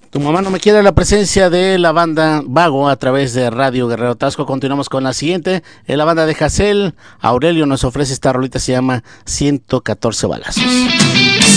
Tu mamá no me quiere, la presencia de la banda Vago a través de Radio Guerrero Tasco. Continuamos con la siguiente. La banda de Hassel. Aurelio nos ofrece esta rolita, se llama 114 balazos.